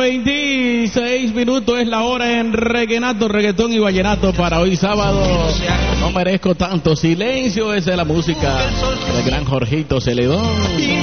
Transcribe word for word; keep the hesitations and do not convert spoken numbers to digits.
veintiséis minutos es la hora en Reguenato, Reggaetón y Vallenato para hoy sábado. No merezco tanto silencio, esa es la música del gran Jorgito Celedón.